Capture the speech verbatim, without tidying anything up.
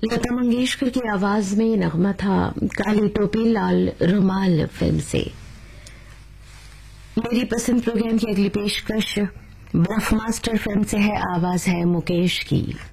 लता मंगेशकर की आवाज में नगमा था काली टोपी लाल रुमाल फिल्म से। मेरी पसंद प्रोग्राम की अगली पेशकश ब्लफ मास्टर फिल्म से है, आवाज है मुकेश की।